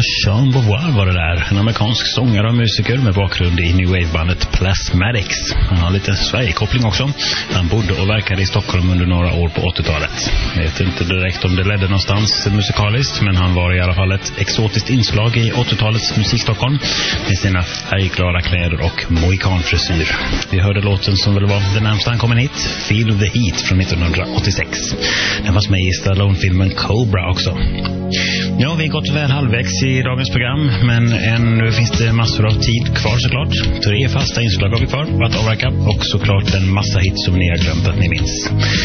Jean Beauvoir var det där. En amerikansk sångare och musiker med bakgrund i New Wave-bandet Plasmatics. Han har lite Sverige-koppling också. Han bodde och verkade i Stockholm under några år på 80-talet. Jag vet inte direkt om det ledde någonstans musikaliskt, men han var i alla fall ett exotiskt inslag i 80-talets musik-Stockholm med sina färgklara kläder och mohikanfrisyr. Vi hörde låten som väl var den närmsta han kom en hit, Feel the Heat från 1986. Den var med i Stallone-filmen Cobra också. Ja, vi har gått väl halvvägs i dagens program, men ännu finns det massor av tid kvar såklart. 3 fasta inslag har vi kvar att avverka och såklart en massa hits som ni har glömt att ni minns.